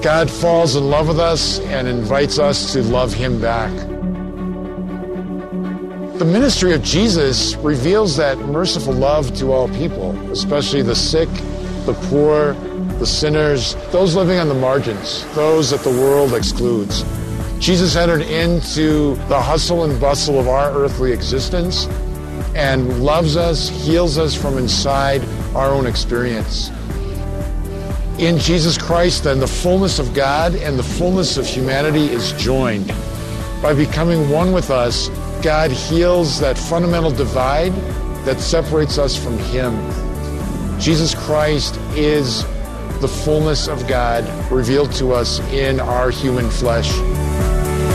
God falls in love with us and invites us to love him back. The ministry of Jesus reveals that merciful love to all people, especially the sick, the poor, the sinners, those living on the margins, those that the world excludes. Jesus entered into the hustle and bustle of our earthly existence and loves us, heals us from inside our own experience. In Jesus Christ, then, the fullness of God and the fullness of humanity is joined. By becoming one with us, God heals that fundamental divide that separates us from him. Jesus Christ is the fullness of God revealed to us in our human flesh.